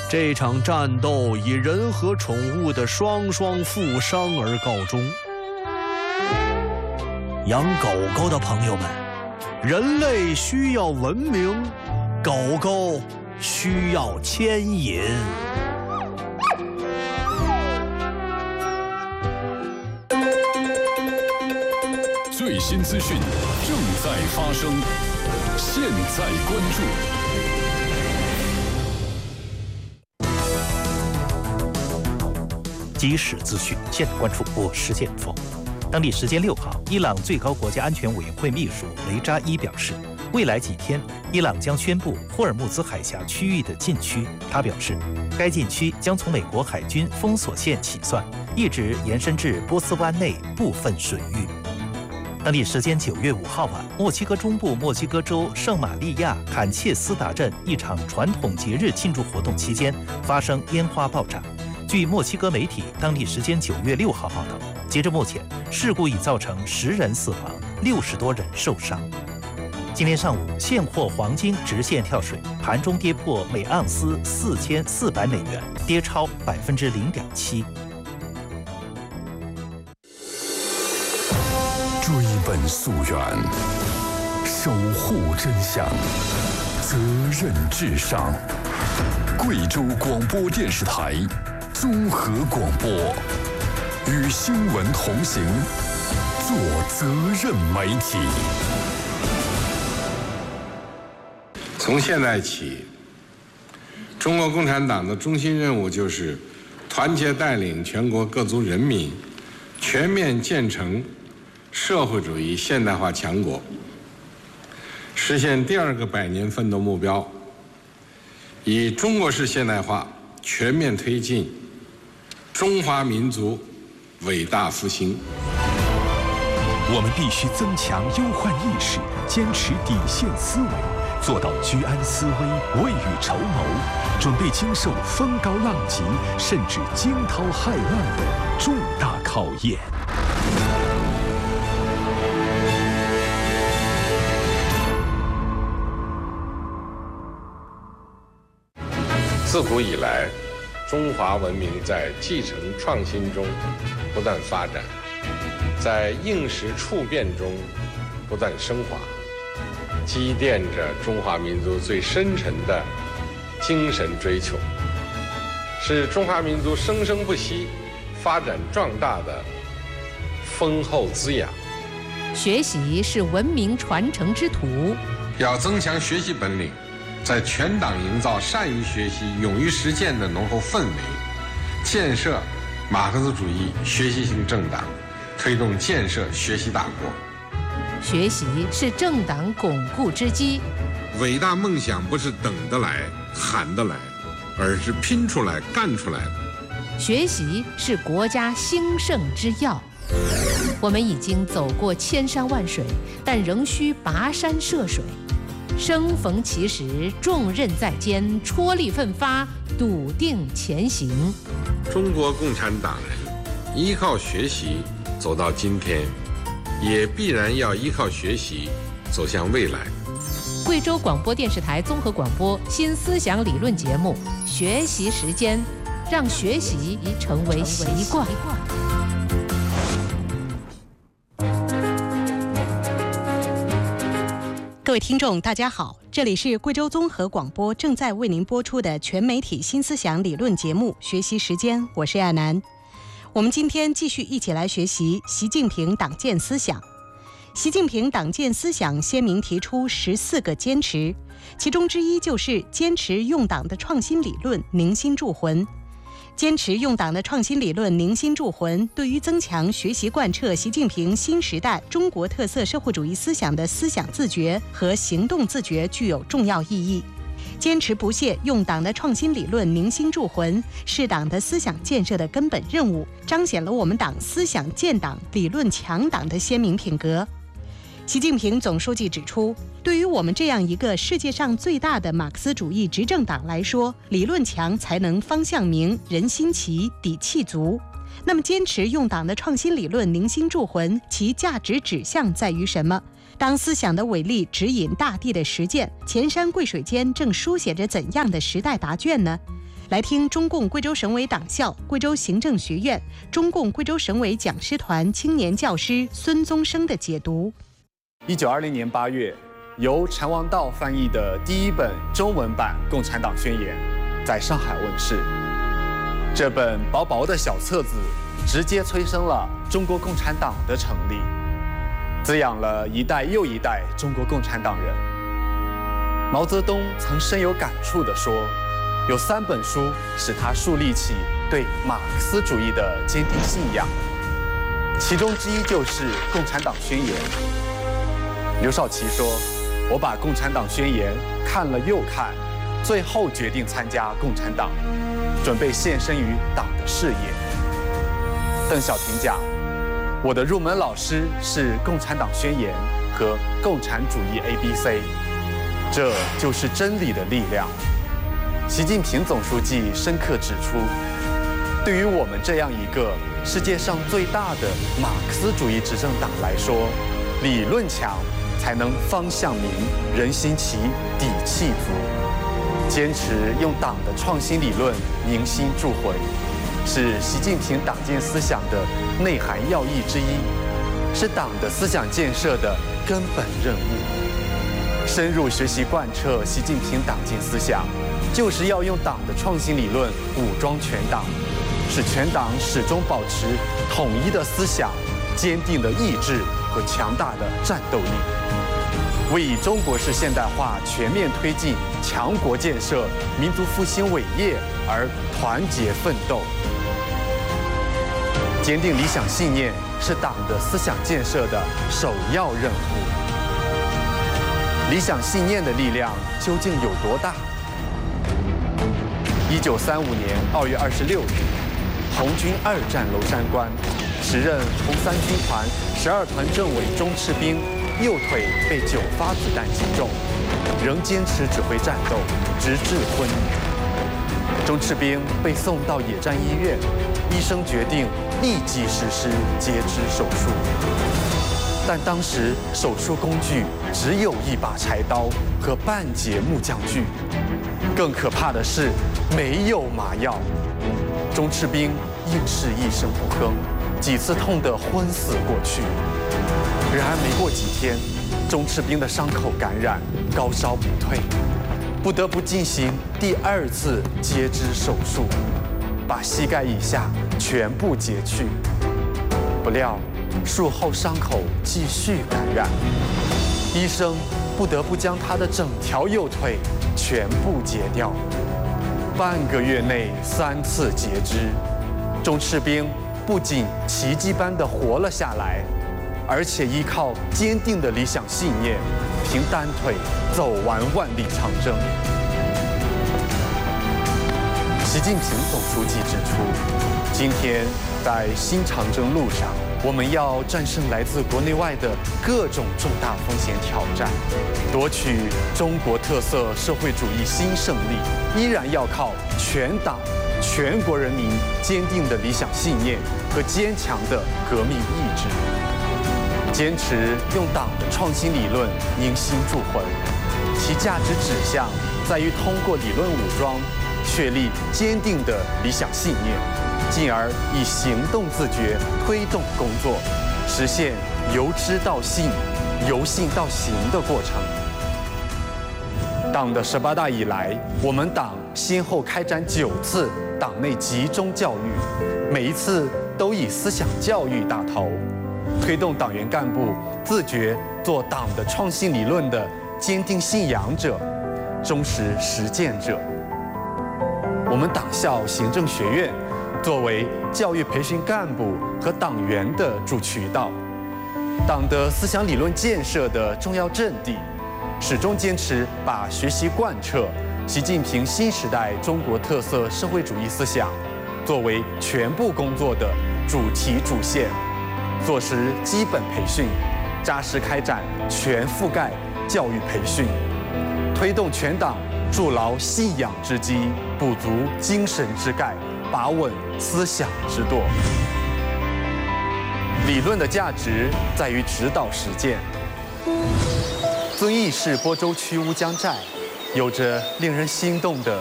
这场战斗以人和宠物的双双负伤而告终。养狗狗的朋友们，人类需要文明，狗狗需要牵引。 最新资讯正在发生，现在关注。 即时资讯，现在关注。我是建峰。当地时间6号，伊朗最高国家安全委员会秘书雷扎伊表示，未来几天，伊朗将宣布霍尔木兹海峡区域的禁区。他表示，该禁区将从美国海军封锁线起算，一直延伸至波斯湾内部分水域。当地时间9月5号晚，墨西哥中部墨西哥州圣玛利亚坎切斯达镇一场传统节日庆祝活动期间发生烟花爆炸。据墨西哥媒体当地时间9月6号报道，截至目前，事故已造成10人死亡，60多人受伤。今天上午，现货黄金直线跳水，盘中跌破每盎司4400美元，跌超0.7%。 追本溯源，守护真相，责任至上。贵州广播电视台综合广播，与新闻同行，做责任媒体。 从现在起，中国共产党的中心任务就是团结带领全国各族人民全面建成社会主义现代化强国，实现第2个100年奋斗目标，以中国式现代化全面推进中华民族伟大复兴。 我们必须增强忧患意识，坚持底线思维，做到居安思危、未雨绸缪，准备经受风高浪急甚至惊涛骇浪的重大考验。 自古以来，中华文明在继承创新中不断发展，在应时处变中不断升华，积淀着中华民族最深沉的精神追求，是中华民族生生不息、发展壮大的丰厚滋养。 学习是文明传承之途， 要增强学习本领，在全党营造善于学习、勇于实践的浓厚氛围，建设马克思主义学习型政党，推动建设学习大国。 学习是政党巩固之基。 伟大梦想不是等得来、喊得来，而是拼出来、干出来的。 学习是国家兴盛之要。我们已经走过千山万水，但仍需跋山涉水。生逢其时，重任在肩，踔厉奋发，笃定前行。 中国共产党人依靠学习走到今天，也必然要依靠学习走向未来。 贵州广播电视台综合广播新思想理论节目《学习时间》，让学习成为习惯。 各位听众大家好，这里是贵州综合广播正在为您播出的全媒体新思想理论节目《学习时间》，我是亚楠。我们今天继续一起来学习习近平党建思想。习近平党建思想鲜明提出14个坚持，其中之一就是坚持用党的创新理论凝心铸魂。坚持用党的创新理论凝心铸魂，对于增强学习贯彻习近平新时代中国特色社会主义思想的思想自觉和行动自觉具有重要意义。坚持不懈用党的创新理论凝心铸魂，是党的思想建设的根本任务，彰显了我们党思想建党、理论强党的鲜明品格。习近平总书记指出，对于我们这样一个世界上最大的马克思主义执政党来说，理论强才能方向明、人心齐、底气足。那么坚持用党的创新理论凝心铸魂，其价值指向在于什么？当思想的伟力指引大地的实践，前山贵水间正书写着怎样的时代答卷呢？ 来听中共贵州省委党校、贵州行政学院、中共贵州省委讲师团青年教师孙宗生的解读。 1920年8月，由陈王道翻译的第一本中文版《共产党宣言》在上海问世。这本薄薄的小册子，直接催生了中国共产党的成立，滋养了一代又一代中国共产党人。毛泽东曾深有感触地说，有3本书使他树立起对马克思主义的坚定信仰，其中之一就是《共产党宣言》。刘少奇说，我把《共产党宣言》看了又看，最后决定参加共产党，准备献身于党的事业。邓小平讲，我的入门老师是《共产党宣言》和《共产主义 ABC》，这就是真理的力量。习近平总书记深刻指出，对于我们这样一个世界上最大的马克思主义执政党来说，理论强才能方向明，人心齐，底气足。坚持用党的创新理论凝心铸魂，是习近平党建思想的内涵要义之一，是党的思想建设的根本任务。深入学习贯彻习近平党建思想，就是要用党的创新理论武装全党，使全党始终保持统一的思想、坚定的意志和强大的战斗力，为以中国式现代化全面推进强国建设、民族复兴伟业而团结奋斗。坚定理想信念是党的思想建设的首要任务。理想信念的力量究竟有多大？1935年2月26日，红军2战娄山关，时任红三军团12团政委钟赤兵右腿被9发子弹击中，仍坚持指挥战斗，直至昏迷。钟赤兵被送到野战医院，医生决定立即实施截肢手术。但当时手术工具只有一把柴刀和半截木匠锯，更可怕的是没有麻药。钟赤兵硬是一声不吭，几次痛得昏死过去。然而没过几天，钟赤兵的伤口感染，高烧不退，不得不进行第2次截肢手术，把膝盖以下全部截去。不料术后伤口继续感染，医生不得不将他的整条右腿全部截掉。半个月内3次截肢，钟赤兵不仅奇迹般地活了下来，而且依靠坚定的理想信念，凭单腿走完万里长征。习近平总书记指出，今天在新长征路上，我们要战胜来自国内外的各种重大风险挑战，夺取中国特色社会主义新胜利，依然要靠全党、全国人民坚定的理想信念和坚强的革命意志。坚持用党的创新理论凝心铸魂，其价值指向在于通过理论武装，确立坚定的理想信念，进而以行动自觉推动工作，实现由知到信、由信到行的过程。党的18大以来，我们党先后开展9次党内集中教育，每一次都以思想教育打头，推动党员干部自觉做党的创新理论的坚定信仰者、忠实实践者。我们党校行政学院作为教育培训干部和党员的主渠道，党的思想理论建设的重要阵地，始终坚持把学习贯彻习近平新时代中国特色社会主义思想作为全部工作的主题主线，做实基本培训，扎实开展全覆盖教育培训，推动全党筑牢信仰之基，补足精神之钙，把稳思想之舵。理论的价值在于指导实践。遵义市播州区乌江寨有着令人心动的